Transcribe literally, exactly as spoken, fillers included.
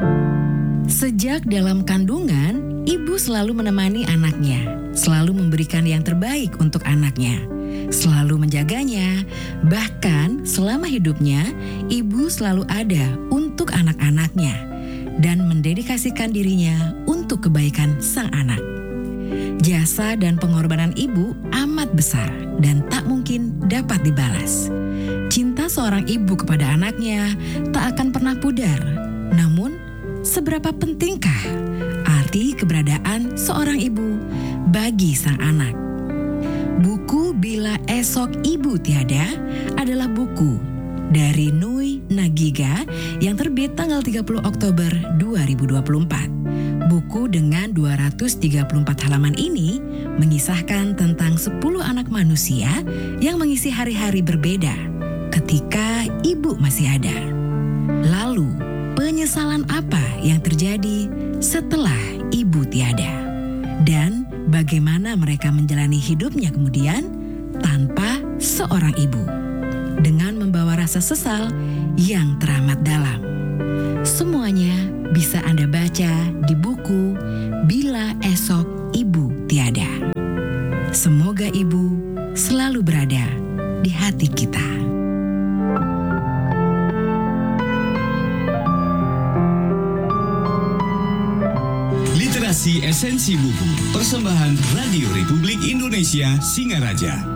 Sejak dalam kandungan, ibu selalu menemani anaknya, selalu memberikan yang terbaik untuk anaknya, selalu menjaganya. Bahkan selama hidupnya, ibu selalu ada untuk anak-anaknya dan mendedikasikan dirinya untuk kebaikan sang anak. Jasa dan pengorbanan ibu amat besar dan tak mungkin dapat dibalas. Cinta seorang ibu kepada anaknya tak akan pernah pudar. Namun, seberapa pentingkah arti keberadaan seorang ibu bagi sang anak? Buku Bila Esok Ibu Tiada adalah buku dari Nui Nagiga yang terbit tanggal tiga puluh Oktober dua ribu dua puluh empat. Buku dengan dua ratus tiga puluh empat halaman ini mengisahkan tentang sepuluh anak manusia yang mengisi hari-hari berbeda ketika ibu masih ada. Lalu, penyesalan apa yang terjadi setelah ibu tiada? Dan bagaimana mereka menjalani hidupnya kemudian tanpa seorang ibu, dengan membawa rasa sesal yang teramat dalam. Semuanya bisa Anda baca di buku Bila Esok Ibu Tiada. Semoga ibu selalu berada di hati kita. Literasi Esensi Buku, persembahan Radio Republik Indonesia Singaraja.